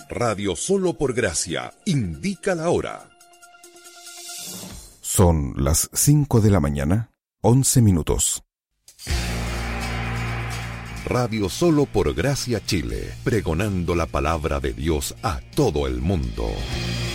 Radio Solo por Gracia indica la hora. Son las 5 de la mañana, 11 minutos. Radio Solo por Gracia Chile, pregonando la palabra de Dios a todo el mundo.